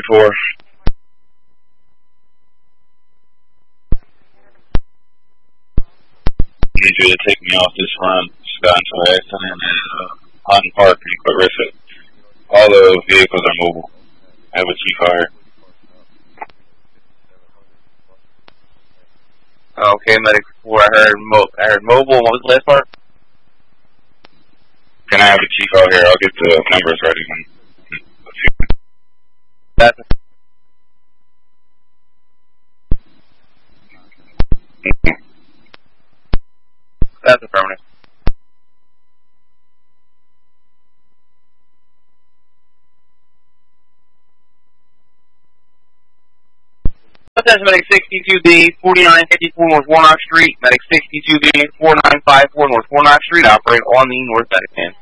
10-4. I need you to take me off this run. Just got into an accident at Houghton Park in Clarissa. All the vehicles are mobile. I have a chief out here. Okay, Medic 4, I heard mobile. What was the last part? Can I have the chief out here? I'll get the numbers ready in a few That's minutes. That's affirmative. That's Medic 62B, 4954 North Warnock Street. Medic 62B, 4954 North Warnock Street. Operate on the North Medic stand.